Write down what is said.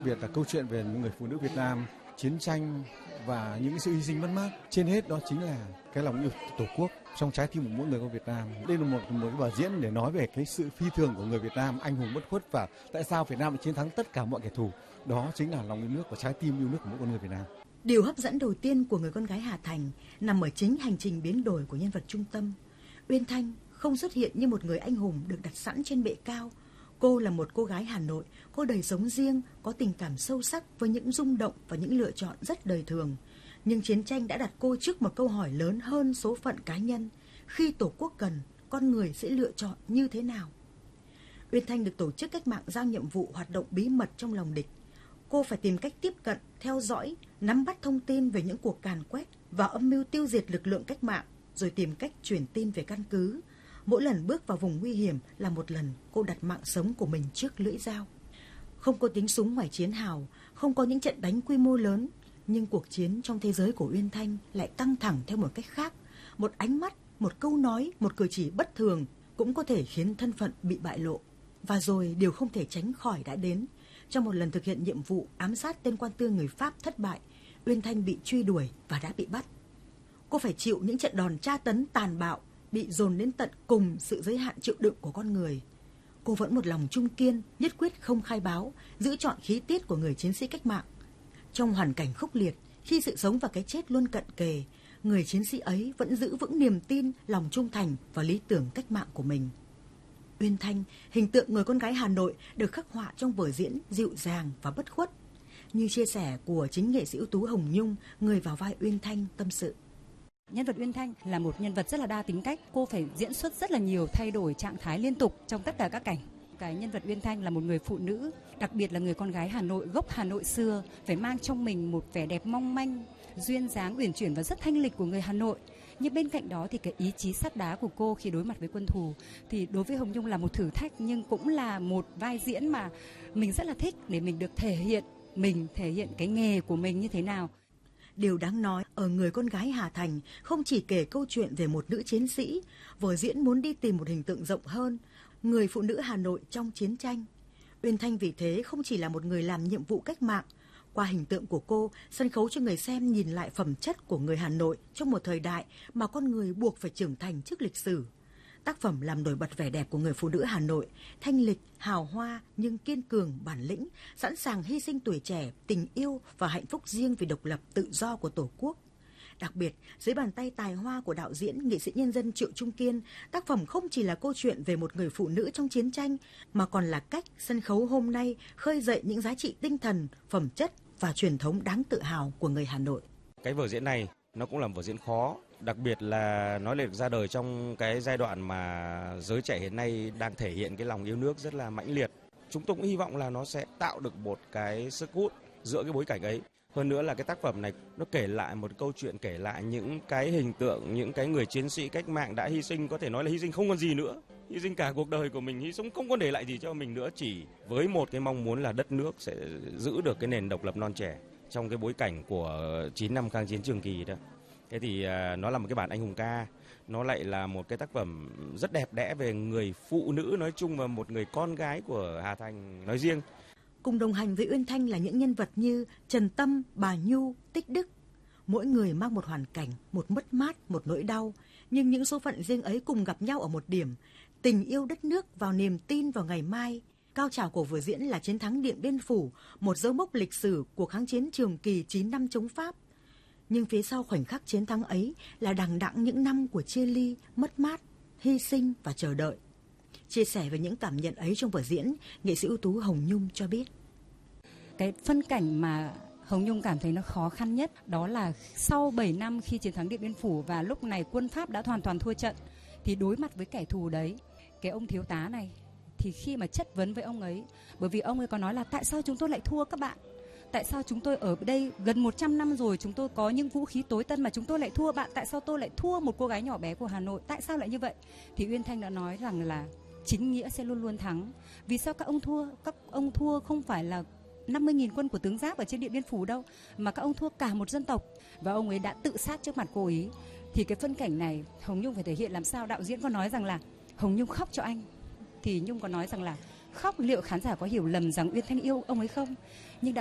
Biệt là câu chuyện về những người phụ nữ Việt Nam, chiến tranh và những sự hy sinh mất mát. Trên hết đó chính là cái lòng yêu Tổ quốc trong trái tim của mỗi người con Việt Nam. Đây là một cái vở diễn để nói về cái sự phi thường của người Việt Nam, anh hùng bất khuất và tại sao Việt Nam lại chiến thắng tất cả mọi kẻ thù. Đó chính là lòng yêu nước và trái tim yêu nước của mỗi con người Việt Nam. Điều hấp dẫn đầu tiên của người con gái Hà Thành nằm ở chính hành trình biến đổi của nhân vật trung tâm. Uyên Thanh không xuất hiện như một người anh hùng được đặt sẵn trên bệ cao. Cô là một cô gái Hà Nội, có đời sống riêng, có tình cảm sâu sắc với những rung động và những lựa chọn rất đời thường. Nhưng chiến tranh đã đặt cô trước một câu hỏi lớn hơn số phận cá nhân. Khi Tổ quốc cần, con người sẽ lựa chọn như thế nào? Uyên Thanh được tổ chức cách mạng giao nhiệm vụ hoạt động bí mật trong lòng địch. Cô phải tìm cách tiếp cận, theo dõi, nắm bắt thông tin về những cuộc càn quét và âm mưu tiêu diệt lực lượng cách mạng, rồi tìm cách truyền tin về căn cứ. Mỗi lần bước vào vùng nguy hiểm là một lần cô đặt mạng sống của mình trước lưỡi dao. Không có tiếng súng ngoài chiến hào, không có những trận đánh quy mô lớn, nhưng cuộc chiến trong thế giới của Uyên Thanh lại căng thẳng theo một cách khác. Một ánh mắt, một câu nói, một cử chỉ bất thường cũng có thể khiến thân phận bị bại lộ. Và rồi điều không thể tránh khỏi đã đến. Trong một lần thực hiện nhiệm vụ ám sát tên quan tư người Pháp thất bại, Uyên Thanh bị truy đuổi và đã bị bắt. Cô phải chịu những trận đòn tra tấn tàn bạo, bị dồn đến tận cùng sự giới hạn chịu đựng của con người. Cô vẫn một lòng trung kiên, nhất quyết không khai báo, giữ trọn khí tiết của người chiến sĩ cách mạng. Trong hoàn cảnh khốc liệt, khi sự sống và cái chết luôn cận kề, người chiến sĩ ấy vẫn giữ vững niềm tin, lòng trung thành và lý tưởng cách mạng của mình. Uyên Thanh, hình tượng người con gái Hà Nội được khắc họa trong vở diễn dịu dàng và bất khuất. Như chia sẻ của chính nghệ sĩ ưu tú Hồng Nhung, người vào vai Uyên Thanh tâm sự. Nhân vật Uyên Thanh là một nhân vật rất là đa tính cách. Cô phải diễn xuất rất là nhiều, thay đổi trạng thái liên tục trong tất cả các cảnh. Cái nhân vật Uyên Thanh là một người phụ nữ, đặc biệt là người con gái Hà Nội, gốc Hà Nội xưa, phải mang trong mình một vẻ đẹp mong manh, duyên dáng uyển chuyển và rất thanh lịch của người Hà Nội. Nhưng bên cạnh đó thì cái ý chí sắt đá của cô khi đối mặt với quân thù thì đối với Hồng Nhung là một thử thách, nhưng cũng là một vai diễn mà mình rất là thích để mình được thể hiện cái nghề của mình như thế nào. Điều đáng nói ở người con gái Hà Thành không chỉ kể câu chuyện về một nữ chiến sĩ, vở diễn muốn đi tìm một hình tượng rộng hơn, người phụ nữ Hà Nội trong chiến tranh. Uyên Thanh vì thế không chỉ là một người làm nhiệm vụ cách mạng. Qua hình tượng của cô, sân khấu cho người xem nhìn lại phẩm chất của người Hà Nội trong một thời đại mà con người buộc phải trưởng thành trước lịch sử. Tác phẩm làm nổi bật vẻ đẹp của người phụ nữ Hà Nội, thanh lịch, hào hoa nhưng kiên cường, bản lĩnh, sẵn sàng hy sinh tuổi trẻ, tình yêu và hạnh phúc riêng vì độc lập tự do của Tổ quốc. Đặc biệt, dưới bàn tay tài hoa của đạo diễn, nghệ sĩ nhân dân Triệu Trung Kiên, tác phẩm không chỉ là câu chuyện về một người phụ nữ trong chiến tranh, mà còn là cách sân khấu hôm nay khơi dậy những giá trị tinh thần, phẩm chất và truyền thống đáng tự hào của người Hà Nội. Cái vở diễn này nó cũng là một vở diễn khó, đặc biệt là nó lại được ra đời trong cái giai đoạn mà giới trẻ hiện nay đang thể hiện cái lòng yêu nước rất là mãnh liệt. Chúng tôi cũng hy vọng là nó sẽ tạo được một cái sức hút giữa cái bối cảnh ấy. Hơn nữa là cái tác phẩm này nó kể lại một câu chuyện, kể lại những cái hình tượng, những cái người chiến sĩ cách mạng đã hy sinh, có thể nói là hy sinh không còn gì nữa. Hy sinh cả cuộc đời của mình, hy sinh không còn để lại gì cho mình nữa, chỉ với một cái mong muốn là đất nước sẽ giữ được cái nền độc lập non trẻ trong cái bối cảnh của 9 năm kháng chiến trường kỳ đó. Thế thì nó là một cái bản anh hùng ca, nó lại là một cái tác phẩm rất đẹp đẽ về người phụ nữ nói chung và một người con gái của Hà Thành nói riêng. Cùng đồng hành với Uyên Thanh là những nhân vật như Trần Tâm, Bà Nhu, Tích Đức. Mỗi người mang một hoàn cảnh, một mất mát, một nỗi đau. Nhưng những số phận riêng ấy cùng gặp nhau ở một điểm, tình yêu đất nước vào niềm tin vào ngày mai. Cao trào của vở diễn là chiến thắng Điện Biên Phủ, một dấu mốc lịch sử của kháng chiến trường kỳ 9 năm chống Pháp. Nhưng phía sau khoảnh khắc chiến thắng ấy là đằng đẵng những năm của chia ly, mất mát, hy sinh và chờ đợi. Chia sẻ về những cảm nhận ấy trong vở diễn, nghệ sĩ ưu tú Hồng Nhung cho biết. Cái phân cảnh mà Hồng Nhung cảm thấy nó khó khăn nhất đó là sau 7 năm khi chiến thắng Điện Biên Phủ và lúc này quân Pháp đã hoàn toàn thua trận, thì đối mặt với kẻ thù đấy, cái ông thiếu tá này, thì khi mà chất vấn với ông ấy, bởi vì ông ấy có nói là tại sao chúng tôi lại thua các bạn? Tại sao chúng tôi ở đây gần 100 năm rồi, chúng tôi có những vũ khí tối tân mà chúng tôi lại thua bạn? Tại sao tôi lại thua một cô gái nhỏ bé của Hà Nội? Tại sao lại như vậy? Thì Uyên Thanh đã nói rằng là chính nghĩa sẽ luôn luôn thắng. Vì sao các ông thua? Các ông thua không phải là 50.000 quân của tướng Giáp ở trên Điện Biên Phủ đâu, mà các ông thua cả một dân tộc. Và ông ấy đã tự sát trước mặt cô ấy. Thì cái phân cảnh này Hồng Nhung phải thể hiện làm sao? Đạo diễn có nói rằng là Hồng Nhung khóc cho anh, thì Nhung có nói rằng là khóc liệu khán giả có hiểu lầm rằng Uyên Thanh yêu ông ấy không? Nhưng